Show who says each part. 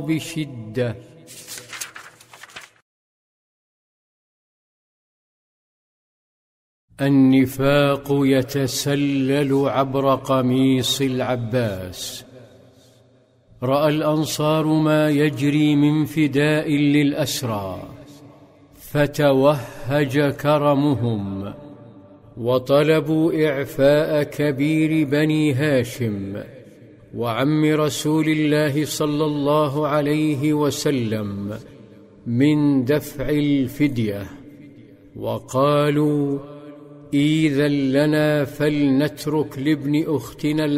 Speaker 1: بشدة. النفاق يتسلل عبر قميص العباس. رأى الأنصار ما يجري من فداء للأسرى، فتوهج كرمهم، وطلبوا إعفاء كبير بني هاشم وعم رسول الله صلى الله عليه وسلم من دفع الفدية، وقالوا: إذن لنا فلنترك لابن أختنا